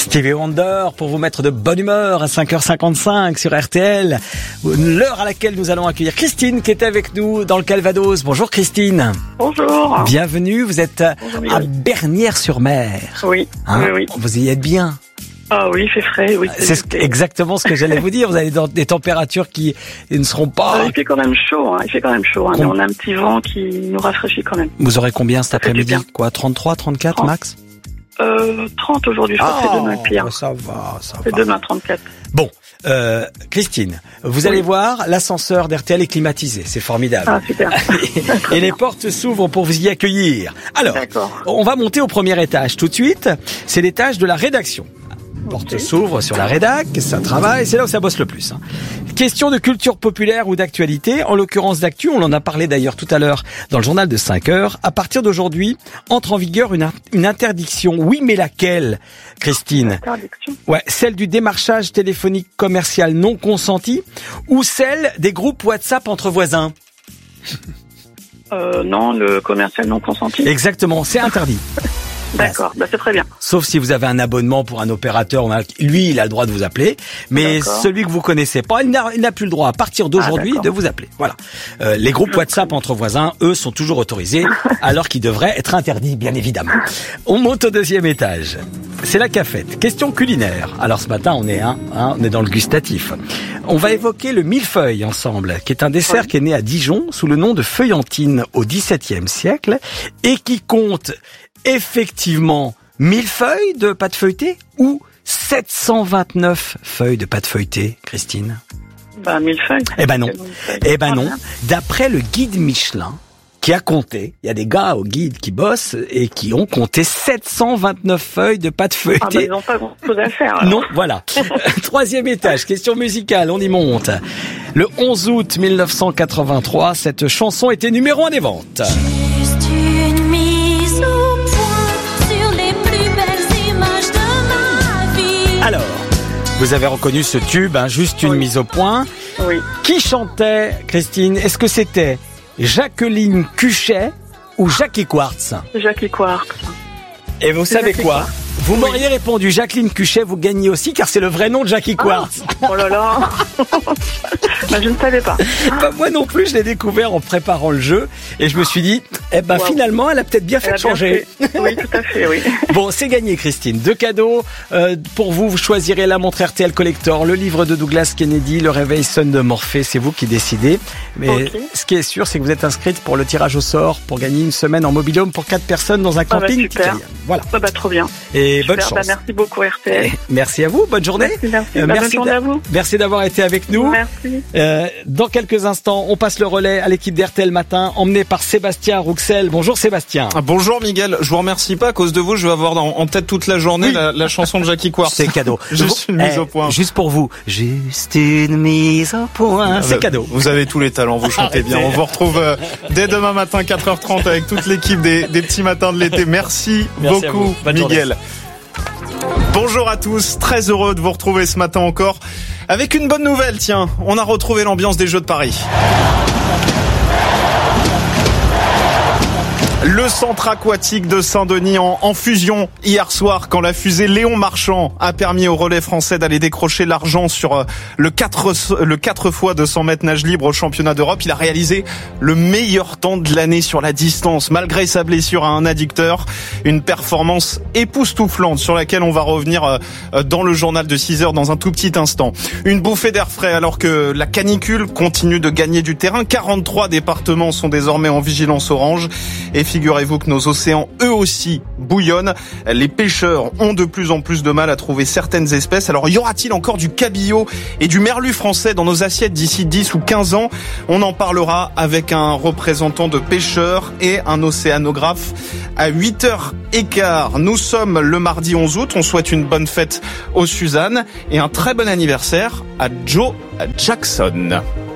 Stevie Wonder pour vous mettre de bonne humeur à 5h55 sur RTL. L'heure à laquelle nous allons accueillir Christine qui est avec nous dans le Calvados. Bonjour Christine. Bonjour. Bienvenue, vous êtes à Bernières-sur-Mer. Oui, oui. Vous y êtes bien? Ah oui, il fait frais, oui. C'est exactement ce que j'allais vous dire. Vous allez dans des températures qui ne seront pas... Il fait quand même chaud, mais on a un petit vent qui nous rafraîchit quand même. Vous aurez combien cet après-midi? Quoi, 33, 34 30. Max? 30 aujourd'hui, je crois que c'est demain pire. Ça va. C'est demain 34. Bon, Christine, vous allez voir, l'ascenseur d'RTL est climatisé, c'est formidable. Ah, super. Et les portes s'ouvrent pour vous y accueillir. Alors, on va monter au premier étage tout de suite, c'est l'étage de la rédaction. Porte s'ouvre sur la rédac, ça travaille, c'est là où ça bosse le plus. Question de culture populaire ou d'actualité, en l'occurrence d'actu, on en a parlé d'ailleurs tout à l'heure dans le journal de 5 heures. À partir d'aujourd'hui, entre en vigueur une interdiction. Oui, mais laquelle, Christine? Interdiction? Ouais, celle du démarchage téléphonique commercial non consenti ou celle des groupes WhatsApp entre voisins? Non, le commercial non consenti. Exactement, c'est interdit. D'accord, c'est très bien. Sauf si vous avez un abonnement pour un opérateur, lui, il a le droit de vous appeler, mais celui que vous connaissez pas, il n'a plus le droit à partir d'aujourd'hui de vous appeler. Voilà. Les groupes WhatsApp entre voisins, eux, sont toujours autorisés, alors qu'ils devraient être interdits, bien évidemment. On monte au deuxième étage. C'est la cafette. Question culinaire. Alors ce matin, on est dans le gustatif. On va évoquer le millefeuille ensemble, qui est un dessert qui est né à Dijon sous le nom de feuillantine au XVIIe siècle et qui compte effectivement 1000 feuilles de pâte feuilletée ou 729 feuilles de pâte feuilletée, Christine? 1000 feuilles. Eh ben non. D'après le guide Michelin, qui a compté, il y a des gars au guide qui bossent et qui ont compté 729 feuilles de pâte feuilletée. Ils n'ont pas grand chose à faire. Alors. Non, voilà. Troisième étage, question musicale, on y monte. Le 11 août 1983, cette chanson était numéro 1 des ventes. Juste une mise au point sur les plus belles images de ma vie. Alors, vous avez reconnu ce tube, juste une mise au point. Oui. Qui chantait, Christine? Est-ce que c'était Jacqueline Cuchet ou Jackie Quartz? Jackie Quartz. Et vous savez quoi? Vous m'auriez répondu Jacqueline Cuchet, vous gagnez aussi, car c'est le vrai nom de Jackie Quartz. Oh là là. Je ne savais pas. Moi non plus, je l'ai découvert en préparant le jeu et je me suis dit, finalement, elle a peut-être bien fait de changer. Oui, tout à fait, oui. Bon, c'est gagné, Christine. 2 cadeaux pour vous. Vous choisirez la montre RTL Collector, le livre de Douglas Kennedy, le réveil sonne de Morphée. C'est vous qui décidez. Mais ce qui est sûr, c'est que vous êtes inscrite pour le tirage au sort pour gagner une semaine en mobil-home pour 4 personnes dans un camping. Super. Voilà. Trop bien. Et bonne chance. Merci beaucoup, RTL. Merci à vous. Bonne journée. Merci. Bonne journée à vous. Merci d'avoir été avec nous. Merci. Dans quelques instants, on passe le relais à l'équipe d'RTL Matin, emmené par Sébastien Rouxel. Bonjour Sébastien. Bonjour Miguel, je vous remercie pas, à cause de vous, je vais avoir en tête toute la journée la chanson de Jackie Quartz. C'est cadeau. Juste une mise au point. Juste pour vous. Juste une mise au point. C'est cadeau. Vous avez tous les talents, vous chantez bien. On vous retrouve dès demain matin 4h30 avec toute l'équipe des petits matins de l'été. Merci beaucoup Miguel. Bonjour à tous, très heureux de vous retrouver ce matin encore avec une bonne nouvelle, tiens, on a retrouvé l'ambiance des Jeux de Paris. Le centre aquatique de Saint-Denis en fusion hier soir quand la fusée Léon Marchand a permis au relais français d'aller décrocher l'argent sur le 4 fois 200 mètres nage libre au championnat d'Europe. Il a réalisé le meilleur temps de l'année sur la distance malgré sa blessure à un adducteur. Une performance époustouflante sur laquelle on va revenir dans le journal de 6 heures dans un tout petit instant. Une bouffée d'air frais alors que la canicule continue de gagner du terrain. 43 départements sont désormais en vigilance orange et figurez-vous que nos océans, eux aussi, bouillonnent. Les pêcheurs ont de plus en plus de mal à trouver certaines espèces. Alors, y aura-t-il encore du cabillaud et du merlu français dans nos assiettes d'ici 10 ou 15 ans? On en parlera avec un représentant de pêcheurs et un océanographe à 8h15. Nous sommes le mardi 11 août. On souhaite une bonne fête aux Suzanne et un très bon anniversaire à Joe Jackson.